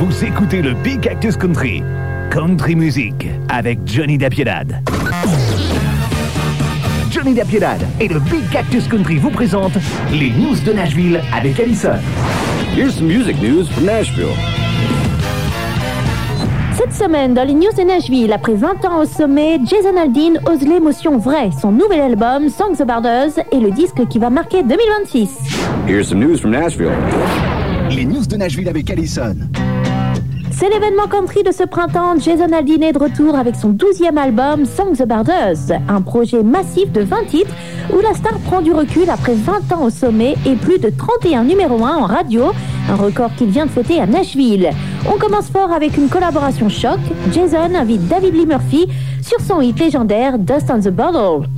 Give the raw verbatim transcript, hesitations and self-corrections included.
Vous écoutez le Big Cactus Country. Country Music avec Johnny Dapiedad. Johnny Dapiedad et le Big Cactus Country vous présentent les news de Nashville avec Allison. Here's some music news from Nashville. Cette semaine, dans les news de Nashville, après vingt ans au sommet, Jason Aldean ose l'émotion vraie. Son nouvel album, Songs About Us, est le disque qui va marquer deux mille vingt-six. Here's some news from Nashville. Les news de Nashville avec Allison. C'est l'événement country de ce printemps. Jason Aldean est de retour avec son douzième album, Songs About Us, un projet massif de vingt titres où la star prend du recul après vingt ans au sommet et plus de trente et un numéro un en radio, un record qu'il vient de fêter à Nashville. On commence fort avec une collaboration choc. Jason invite David Lee Murphy sur son hit légendaire Dust on the Bottle.